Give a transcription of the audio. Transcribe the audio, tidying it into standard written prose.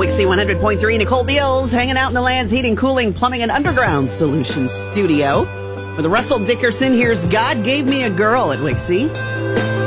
Wixie 100.3, Nicole Beals hanging out in the Land's Heating, Cooling, Plumbing, and Underground Solutions studio. With Russell Dickerson, here's God Gave Me a Girl at Wixie.